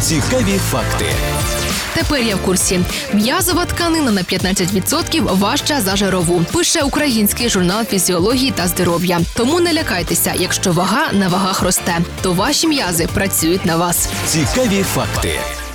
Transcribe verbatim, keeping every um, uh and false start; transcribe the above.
Цікаві факти. Тепер я в курсі. М'язова тканина на п'ятнадцять відсотків важча за жирову. Пише український журнал фізіології та здоров'я. Тому не лякайтеся, якщо вага на вагах росте, то ваші м'язи працюють на вас. Цікаві факти.